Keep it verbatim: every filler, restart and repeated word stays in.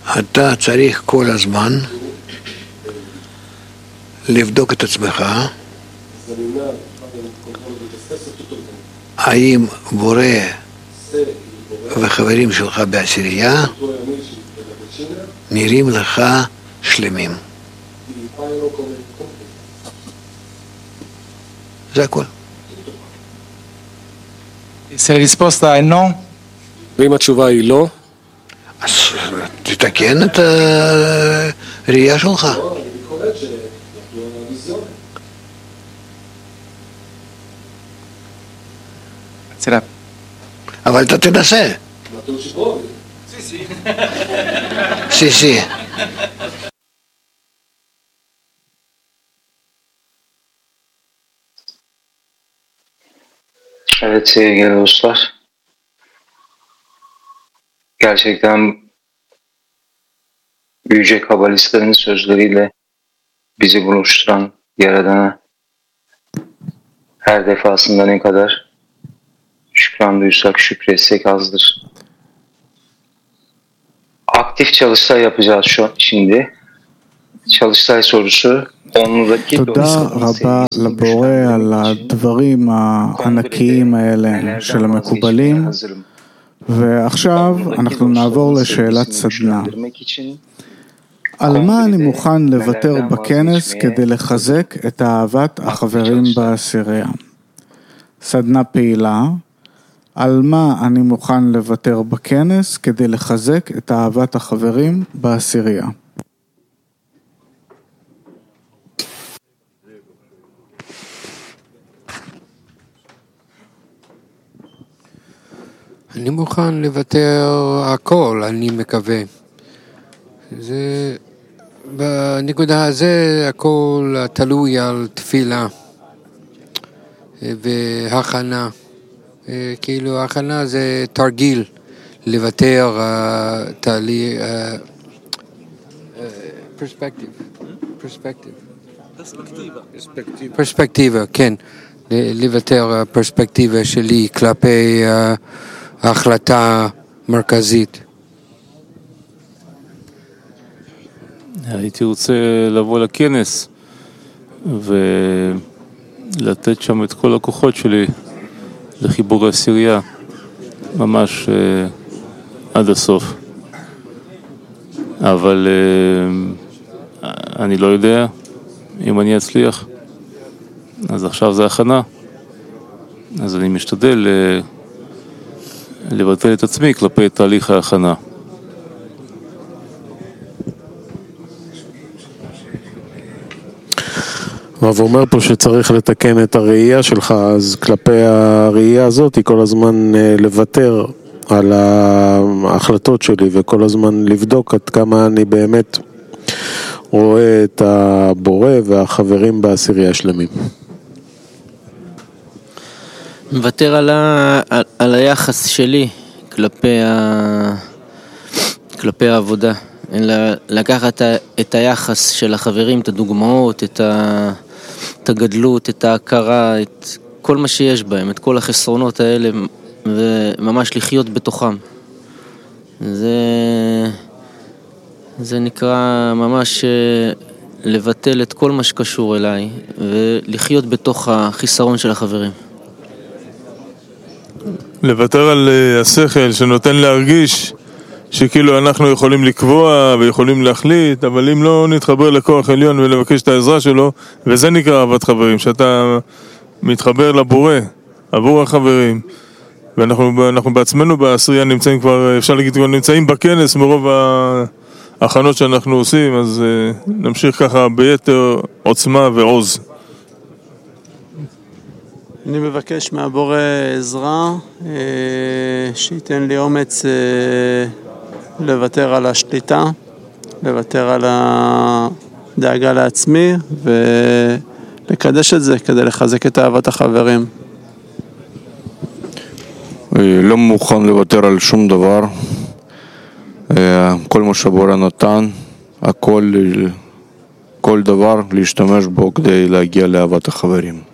אתה צריך כל הזמן לבדוק את עצמך האם בורא וחברים שלך בעשירייה נראים לך שלמים. זה הכל. Se la risposta è no? ואם התשובה היא לא, אז תתקן את הראייה שלך. אבל אתה תנסה. סי סי. Evet sevgili dostlar, gerçekten Yüce Kabalistlerin sözleriyle bizi buluşturan Yaradan'a her defasında ne kadar şükran duysak, şükretsek azdır. Aktif çalıştay yapacağız şu şimdi. çalıştay sorusu תודה רבה לבורא על הדברים הענקיים האלה של המקובלים, ועכשיו אנחנו נעבור לשאלת סדנה. על מה אני מוכן לוותר בכנס כדי לחזק את אהבת החברים בעשירייה? סדנה פעילה, על מה אני מוכן לוותר בכנס כדי לחזק את אהבת החברים בעשירייה? אני מוכן לוותר הכל, אני מקווה. זה, בנקודה הזה הכל תלוי על תפילה והכנה. כאילו הכנה זה תרגיל לוותר תהליך, פרספקטיב, פרספקטיב. פרספקטיבה. פרספקטיבה, כן. לוותר פרספקטיבה שלי כלפי ההחלטה מרכזית. הייתי רוצה לבוא לכנס ולתת שם את כל הכוחות שלי לחיבור העשירייה ממש עד הסוף. אבל אני לא יודע אם אני אצליח. אז עכשיו זה הכנה. אז אני משתדל לבטל את עצמי כלפי תהליך ההכנה. הרב אומר פה שצריך לתקן את הראייה שלך, אז כלפי הראייה הזאת כל הזמן לוותר על ההחלטות שלי וכל הזמן לבדוק עד כמה אני באמת רואה את הבורא והחברים בעשירייה שלמים. מוותר על, ה... על היחס שלי כלפי, ה... כלפי העבודה. לקחת את היחס של החברים, את הדוגמאות, את, ה... את הגדלות, את ההכרה, את כל מה שיש בהם, את כל החסרונות האלה, וממש לחיות בתוכם. זה, זה נקרא ממש לבטל את כל מה שקשור אליי, ולחיות בתוך החיסרון של החברים. לוותר על השכל שנותן להרגיש שכאילו אנחנו יכולים לקבוע ויכולים להחליט, אבל אם לא נתחבר לכוח עליון ולבקש את העזרה שלו, וזה נקרא אהבת חברים, שאתה מתחבר לבורא עבור החברים, ואנחנו אנחנו בעצמנו בעשירייה נמצאים כבר, אפשר להגיד, כבר נמצאים בכנס מרוב ההכנות שאנחנו עושים, אז נמשיך ככה ביתר עוצמה ועוז. אני מבקש מהבורא עזרה, שייתן לי אומץ לוותר על השליטה, לוותר על הדאגה לעצמי ולקדש את זה כדי לחזק את אהבת החברים. לא מוכן לוותר על שום דבר, כל מה שבורא נתן, הכל, כל דבר להשתמש בו כדי להגיע לאהבת החברים.